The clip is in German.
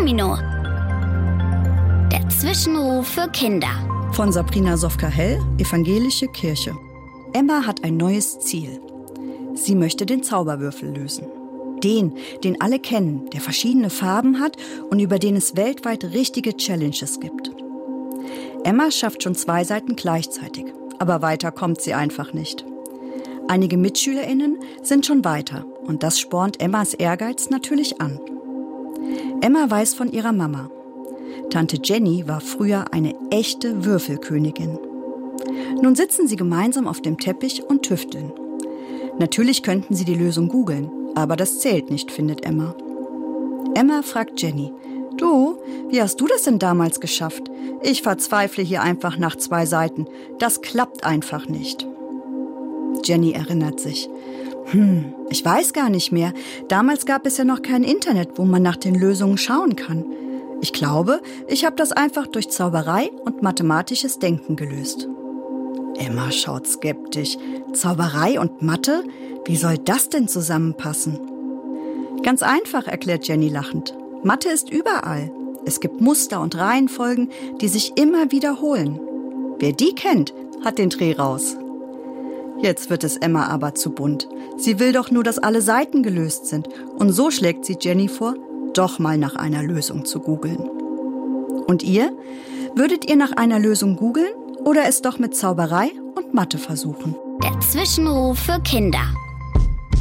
Domino. Der Zwischenruf für Kinder. Von Sabrina Sofka-Hell, Evangelische Kirche. Emma hat ein neues Ziel. Sie möchte den Zauberwürfel lösen. Den alle kennen, der verschiedene Farben hat und über den es weltweit richtige Challenges gibt. Emma schafft schon 2 Seiten gleichzeitig, aber weiter kommt sie einfach nicht. Einige MitschülerInnen sind schon weiter und das spornt Emmas Ehrgeiz natürlich an. Emma weiß von ihrer Mama. Tante Jenny war früher eine echte Würfelkönigin. Nun sitzen sie gemeinsam auf dem Teppich und tüfteln. Natürlich könnten sie die Lösung googeln, aber das zählt nicht, findet Emma. Emma fragt Jenny: Du, wie hast du das denn damals geschafft? Ich verzweifle hier einfach nach 2 Seiten. Das klappt einfach nicht. Jenny erinnert sich. Ich weiß gar nicht mehr. Damals gab es ja noch kein Internet, wo man nach den Lösungen schauen kann. Ich glaube, ich habe das einfach durch Zauberei und mathematisches Denken gelöst. Emma schaut skeptisch. Zauberei und Mathe? Wie soll das denn zusammenpassen? Ganz einfach, erklärt Jenny lachend. Mathe ist überall. Es gibt Muster und Reihenfolgen, die sich immer wiederholen. Wer die kennt, hat den Dreh raus. Jetzt wird es Emma aber zu bunt. Sie will doch nur, dass alle Seiten gelöst sind. Und so schlägt sie Jenny vor, doch mal nach einer Lösung zu googeln. Und ihr? Würdet ihr nach einer Lösung googeln oder es doch mit Zauberei und Mathe versuchen? Der Zwischenruf für Kinder.